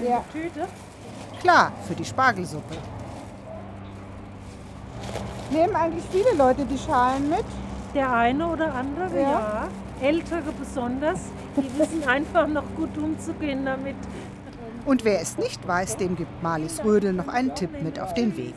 Ja. Tüte. Klar, für die Spargelsuppe. Nehmen eigentlich viele Leute die Schalen mit? Der eine oder andere, ja. Ältere besonders, die wissen einfach noch gut umzugehen damit. Und wer es nicht weiß, dem gibt Marlies Rödel noch einen Tipp mit auf den Weg.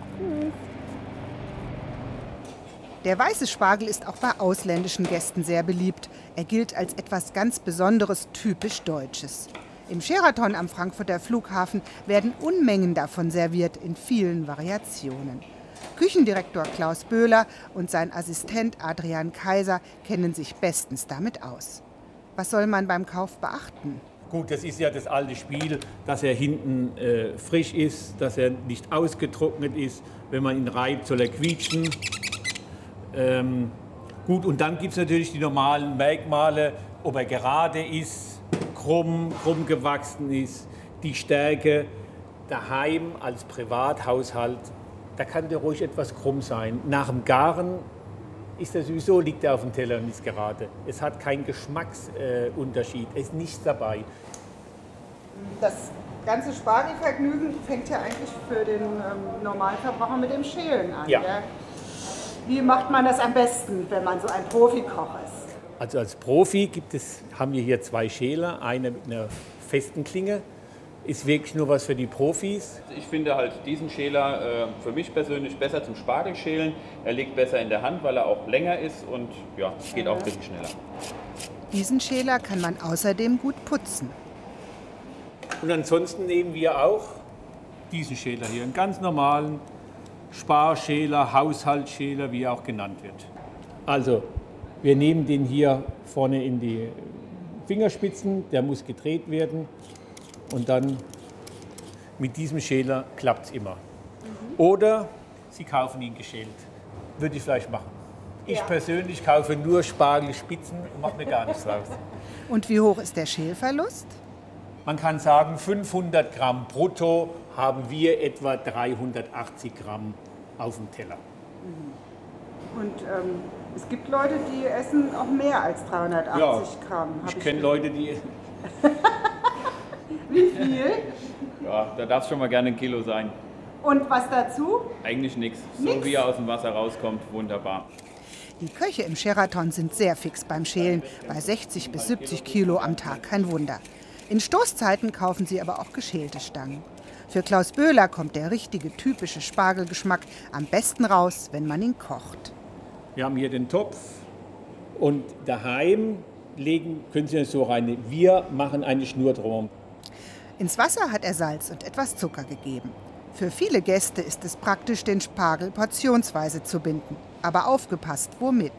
Der weiße Spargel ist auch bei ausländischen Gästen sehr beliebt. Er gilt als etwas ganz Besonderes, typisch Deutsches. Im Sheraton am Frankfurter Flughafen werden Unmengen davon serviert, in vielen Variationen. Küchendirektor Klaus Böhler und sein Assistent Adrian Kaiser kennen sich bestens damit aus. Was soll man beim Kauf beachten? Gut, das ist ja das alte Spiel, dass er hinten frisch ist, dass er nicht ausgetrocknet ist. Wenn man ihn reibt, soll er quietschen. Gut, und dann gibt es natürlich die normalen Merkmale, ob er gerade ist, krumm gewachsen ist, die Stärke. Daheim als Privathaushalt, da kann der ruhig etwas krumm sein. Nach dem Garen ist er sowieso, liegt er auf dem Teller und ist gerade. Es hat keinen Geschmacksunterschied, es ist nichts dabei. Das ganze Spargelvergnügen fängt ja eigentlich für den Normalverbraucher mit dem Schälen an. Ja. Gell? Wie macht man das am besten, wenn man so ein Profikoch ist? Also als Profi haben wir hier 2 Schäler, eine mit einer festen Klinge. Ist wirklich nur was für die Profis. Ich finde halt diesen Schäler für mich persönlich besser zum Spargelschälen. Er liegt besser in der Hand, weil er auch länger ist und ja, geht auch ein bisschen schneller. Diesen Schäler kann man außerdem gut putzen. Und ansonsten nehmen wir auch diesen Schäler hier, einen ganz normalen Sparschäler, Haushaltsschäler, wie er auch genannt wird. Also, wir nehmen den hier vorne in die Fingerspitzen, der muss gedreht werden. Und dann mit diesem Schäler klappt es immer. Oder Sie kaufen ihn geschält. Würde ich vielleicht machen. Ich persönlich kaufe nur Spargelspitzen und mache mir gar nichts draus. Und wie hoch ist der Schälverlust? Man kann sagen, 500 Gramm brutto haben wir etwa 380 Gramm auf dem Teller. Und es gibt Leute, die essen auch mehr als 380 Gramm. Ich kenne Leute, die... Wie viel? Ja, da darf es schon mal gerne 1 Kilo sein. Und was dazu? Eigentlich nichts. So wie er aus dem Wasser rauskommt, wunderbar. Die Köche im Sheraton sind sehr fix beim Schälen. Bei 60 bis 70 Kilo am Tag kein Wunder. In Stoßzeiten kaufen sie aber auch geschälte Stangen. Für Klaus Böhler kommt der richtige, typische Spargelgeschmack am besten raus, wenn man ihn kocht. Wir haben hier den Topf und daheim können Sie das so rein. Wir machen eine Schnur drum. Ins Wasser hat er Salz und etwas Zucker gegeben. Für viele Gäste ist es praktisch, den Spargel portionsweise zu binden. Aber aufgepasst, womit?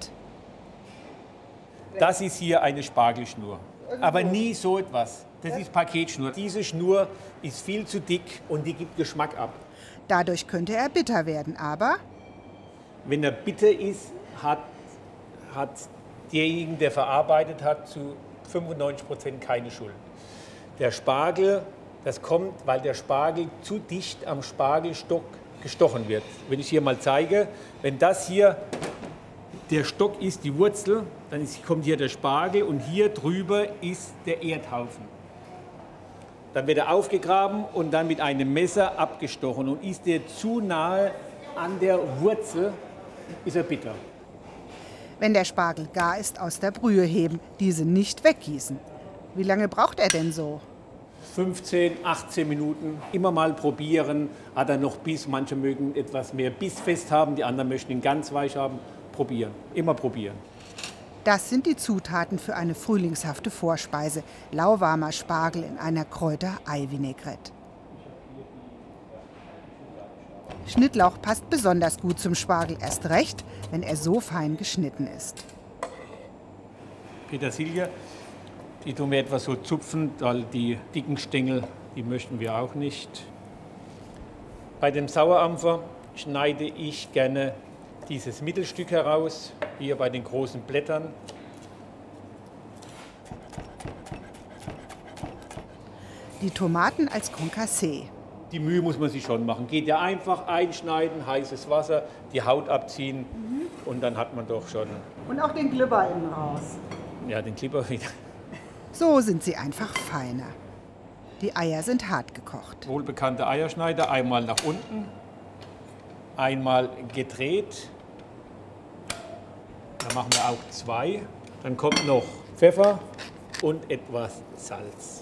Das ist hier eine Spargelschnur. Aber nie so etwas. Das ist Paketschnur. Diese Schnur ist viel zu dick und die gibt Geschmack ab. Dadurch könnte er bitter werden, aber Wenn er bitter ist, hat derjenige, der verarbeitet hat, zu 95% keine Schuld. Der Spargel, das kommt, weil der Spargel zu dicht am Spargelstock gestochen wird. Wenn ich hier mal zeige, wenn das hier der Stock ist, die Wurzel, dann kommt hier der Spargel und hier drüber ist der Erdhaufen. Dann wird er aufgegraben und dann mit einem Messer abgestochen. Und ist der zu nahe an der Wurzel, ist er bitter. wenn der Spargel gar ist, aus der Brühe heben, diese nicht weggießen. Wie lange braucht er denn so? 15, 18 Minuten, immer mal probieren. Hat er noch Biss, manche mögen etwas mehr bissfest haben, die anderen möchten ihn ganz weich haben. Probieren, immer probieren. Das sind die Zutaten für eine frühlingshafte Vorspeise. Lauwarmer Spargel in einer Kräuter-Ei-Vinaigrette. Schnittlauch passt besonders gut zum Spargel, erst recht, wenn er so fein geschnitten ist. Petersilie, die tun wir etwas so zupfen, weil die dicken Stängel, die möchten wir auch nicht. Bei dem Sauerampfer schneide ich gerne dieses Mittelstück heraus, hier bei den großen Blättern. Die Tomaten als Concassé. Die Mühe muss man sich schon machen. Geht ja einfach einschneiden, heißes Wasser, die Haut abziehen und dann hat man doch schon... Und auch den Glibber innen raus. Ja, den Klipper wieder. So sind sie einfach feiner. Die Eier sind hart gekocht. Wohlbekannte Eierschneider, einmal nach unten, einmal gedreht. Da machen wir auch 2. Dann kommt noch Pfeffer und etwas Salz.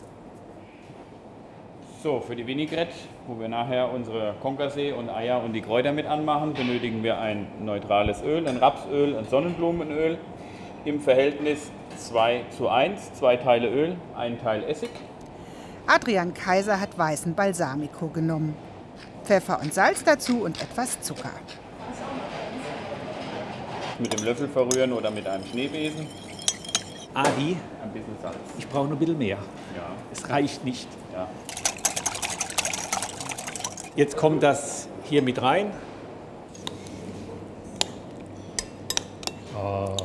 So, für die Vinaigrette, wo wir nachher unsere Concassé und Eier und die Kräuter mit anmachen, benötigen wir ein neutrales Öl, ein Rapsöl, ein Sonnenblumenöl im Verhältnis 2:1, 2 Teile Öl, 1 Teil Essig. Adrian Kaiser hat weißen Balsamico genommen. Pfeffer und Salz dazu und etwas Zucker. Mit dem Löffel verrühren oder mit einem Schneebesen. Adi, Ein bisschen Salz. ich brauche noch ein bisschen mehr. Ja, Es reicht nicht. ja. Jetzt kommt das hier mit rein. Oh.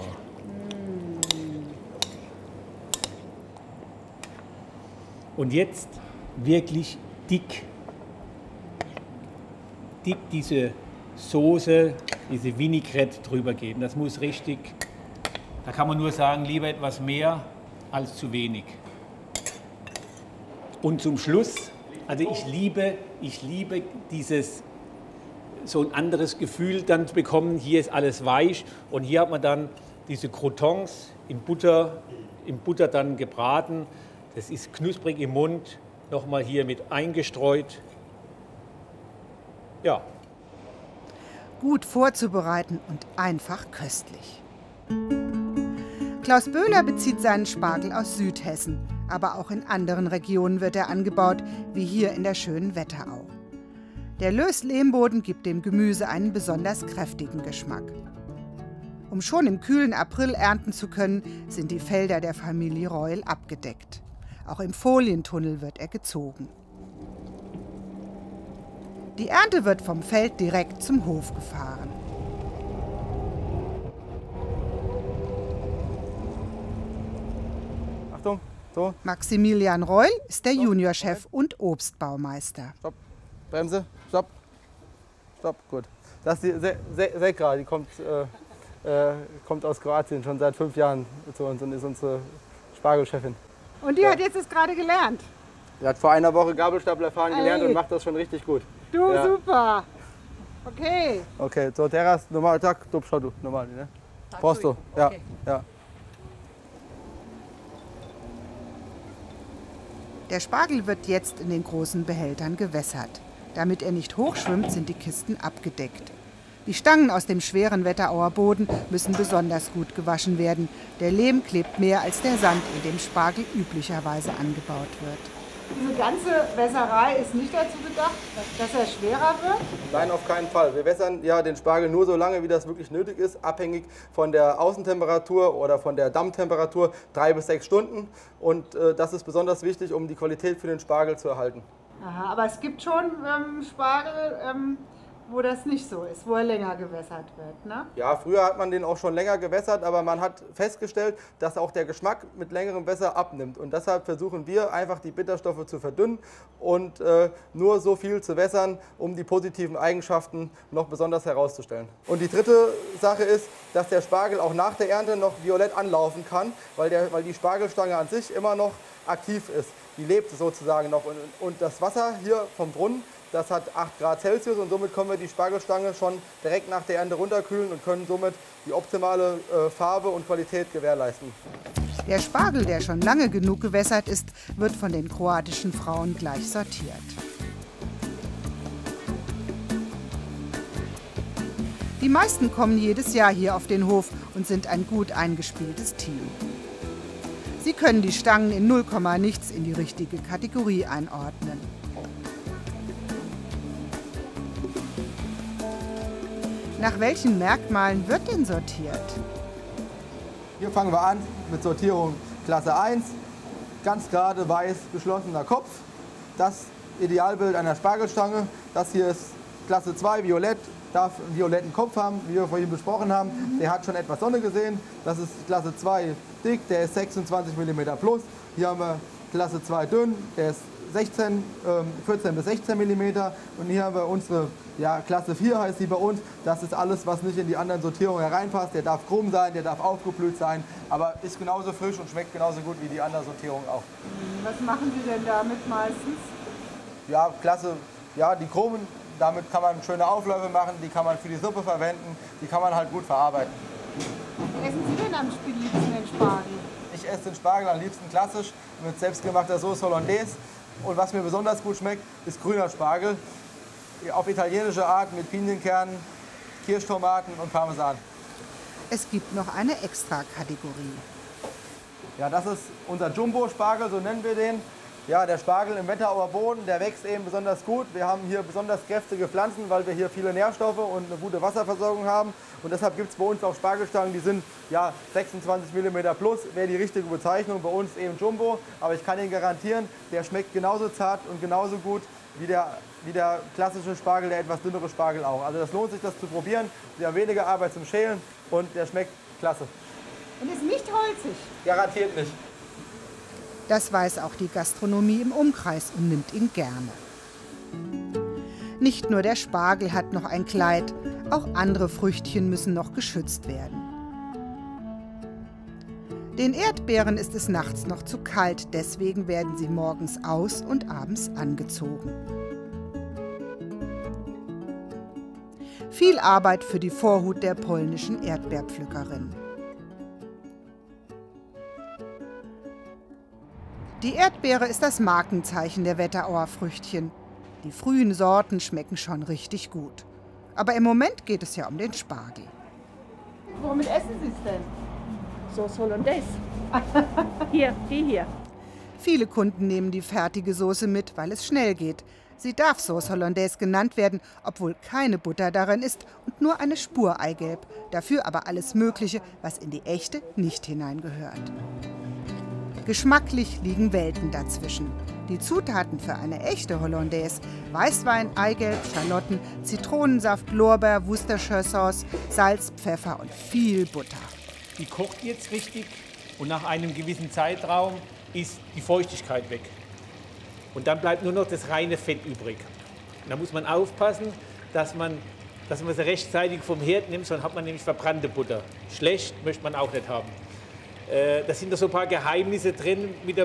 Und jetzt wirklich dick diese Soße, diese Vinaigrette drüber geben. Das muss richtig, da kann man nur sagen, lieber etwas mehr als zu wenig. Und zum Schluss, also ich liebe dieses, so ein anderes Gefühl dann zu bekommen. Hier ist alles weich und hier hat man dann diese Croutons in Butter dann gebraten. Das ist knusprig im Mund, nochmal hier mit eingestreut. Ja. Gut vorzubereiten und einfach köstlich. Klaus Böhler bezieht seinen Spargel aus Südhessen, aber auch in anderen Regionen wird er angebaut, wie hier in der schönen Wetterau. Der Löss-Lehmboden gibt dem Gemüse einen besonders kräftigen Geschmack. Um schon im kühlen April ernten zu können, sind die Felder der Familie Reul abgedeckt. Auch im Folientunnel wird er gezogen. Die Ernte wird vom Feld direkt zum Hof gefahren. Achtung, so, Maximilian Reul ist der Juniorchef und Obstbaumeister. stopp, Bremse, stopp, stopp, gut. Das ist die Sekra, die kommt aus Kroatien schon seit 5 Jahren zu uns und ist unsere Spargelchefin. Und die hat jetzt das gerade gelernt. Die hat vor einer Woche Gabelstapler fahren gelernt Ei. und macht das schon richtig gut. Du, Ja. super. Okay. Okay, so teraz, normal, tak, do przodu, normal, ne? Prosto, ja, ja. Der Spargel wird jetzt in den großen Behältern gewässert. Damit er nicht hochschwimmt, sind die Kisten abgedeckt. Die Stangen aus dem schweren Wetterauer Boden müssen besonders gut gewaschen werden. Der Lehm klebt mehr als der Sand, in dem Spargel üblicherweise angebaut wird. Diese ganze Wässerei ist nicht dazu gedacht, dass er schwerer wird? Nein, auf keinen Fall. Wir wässern ja den Spargel nur so lange, wie das wirklich nötig ist, abhängig von der Außentemperatur oder von der Dammtemperatur, 3 bis 6 Stunden. Und das ist besonders wichtig, um die Qualität für den Spargel zu erhalten. Aha, aber es gibt schon Spargel, wo das nicht so ist, wo er länger gewässert wird, ne? Ja, früher hat man den auch schon länger gewässert, aber man hat festgestellt, dass auch der Geschmack mit längerem Wässer abnimmt. Und deshalb versuchen wir einfach die Bitterstoffe zu verdünnen und nur so viel zu wässern, um die positiven Eigenschaften noch besonders herauszustellen. Und die dritte Sache ist, dass der Spargel auch nach der Ernte noch violett anlaufen kann, weil die Spargelstange an sich immer noch aktiv ist. Die lebt sozusagen noch. Und das Wasser hier vom Brunnen, das hat 8 Grad Celsius und somit können wir die Spargelstange schon direkt nach der Ernte runterkühlen und können somit die optimale Farbe und Qualität gewährleisten. Der Spargel, der schon lange genug gewässert ist, wird von den kroatischen Frauen gleich sortiert. Die meisten kommen jedes Jahr hier auf den Hof und sind ein gut eingespieltes Team. Sie können die Stangen in 0, nichts in die richtige Kategorie einordnen. Nach welchen Merkmalen wird denn sortiert? Hier fangen wir an mit Sortierung Klasse 1. Ganz gerade weiß geschlossener Kopf. Das Idealbild einer Spargelstange. Das hier ist Klasse 2, violett. Darf einen violetten Kopf haben, wie wir vorhin besprochen haben. Der hat schon etwas Sonne gesehen. Das ist Klasse 2 dick, der ist 26 mm plus. Hier haben wir Klasse 2 dünn, der ist 14 bis 16 mm. Und hier haben wir unsere Klasse 4, heißt die bei uns. Das ist alles, was nicht in die anderen Sortierungen hereinpasst. Der darf krumm sein, der darf aufgeblüht sein, aber ist genauso frisch und schmeckt genauso gut wie die anderen Sortierungen auch. Was machen Sie denn damit meistens? Ja, Klasse, die krummen, damit kann man schöne Aufläufe machen, die kann man für die Suppe verwenden, die kann man halt gut verarbeiten. Essen Sie denn am liebsten den Spargel? Ich esse den Spargel am liebsten klassisch mit selbstgemachter Sauce Hollandaise. Und was mir besonders gut schmeckt, ist grüner Spargel. Auf italienische Art mit Pinienkernen, Kirschtomaten und Parmesan. Es gibt noch eine Extra-Kategorie. Ja, das ist unser Jumbo-Spargel, so nennen wir den. Ja, der Spargel im Wetterauer Boden, der wächst eben besonders gut. Wir haben hier besonders kräftige Pflanzen, weil wir hier viele Nährstoffe und eine gute Wasserversorgung haben. Und deshalb gibt es bei uns auch Spargelstangen, die sind 26 mm plus, wäre die richtige Bezeichnung. Bei uns eben Jumbo. Aber ich kann Ihnen garantieren, der schmeckt genauso zart und genauso gut wie der klassische Spargel, der etwas dünnere Spargel auch. Also das lohnt sich, das zu probieren. Sie haben weniger Arbeit zum Schälen und der schmeckt klasse. Und ist nicht holzig. Garantiert nicht. Das weiß auch die Gastronomie im Umkreis und nimmt ihn gerne. Nicht nur der Spargel hat noch ein Kleid, auch andere Früchtchen müssen noch geschützt werden. Den Erdbeeren ist es nachts noch zu kalt, deswegen werden sie morgens aus und abends angezogen. Viel Arbeit für die Vorhut der polnischen Erdbeerpflückerin. Die Erdbeere ist das Markenzeichen der Wetterauer Früchtchen. Die frühen Sorten schmecken schon richtig gut. Aber im Moment geht es ja um den Spargel. Womit essen Sie es denn? Sauce Hollandaise. Hier, die hier. Viele Kunden nehmen die fertige Soße mit, weil es schnell geht. Sie darf Sauce Hollandaise genannt werden, obwohl keine Butter darin ist und nur eine Spur Eigelb. Dafür aber alles Mögliche, was in die echte nicht hineingehört. Geschmacklich liegen Welten dazwischen. Die Zutaten für eine echte Hollandaise: Weißwein, Eigelb, Schalotten, Zitronensaft, Lorbeer, Worcestershire Sauce, Salz, Pfeffer und viel Butter. Die kocht jetzt richtig und nach einem gewissen Zeitraum ist die Feuchtigkeit weg. Und dann bleibt nur noch das reine Fett übrig. Und da muss man aufpassen, dass man sie rechtzeitig vom Herd nimmt, sonst hat man nämlich verbrannte Butter. Schlecht möchte man auch nicht haben. Da sind da so ein paar Geheimnisse drin mit der